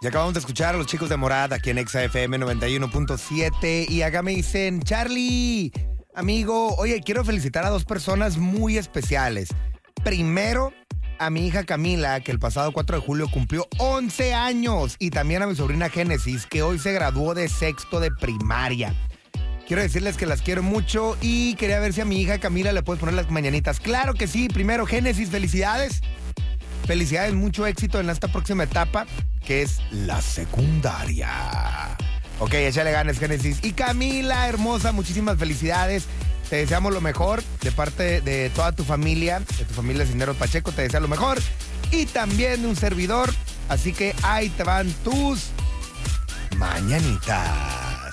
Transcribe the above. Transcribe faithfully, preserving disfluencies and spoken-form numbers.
Y acabamos de escuchar a los chicos de Morada aquí en Exa F M noventa y uno punto siete. Y acá me dicen, Charlie, amigo, oye, quiero felicitar a dos personas muy especiales. Primero, a mi hija Camila, que el pasado cuatro de julio cumplió once años. Y también a mi sobrina Génesis, que hoy se graduó de sexto de primaria. Quiero decirles que las quiero mucho y quería ver si a mi hija Camila le puedes poner las mañanitas. Claro que sí. Primero, Génesis, felicidades. Felicidades, mucho éxito en esta próxima etapa, que es la secundaria. Ok, échale ganas, Génesis. Y Camila, hermosa, muchísimas felicidades. Te deseamos lo mejor de parte de toda tu familia, de tu familia Cisneros Pacheco, te desea lo mejor. Y también de un servidor. Así que ahí te van tus mañanitas.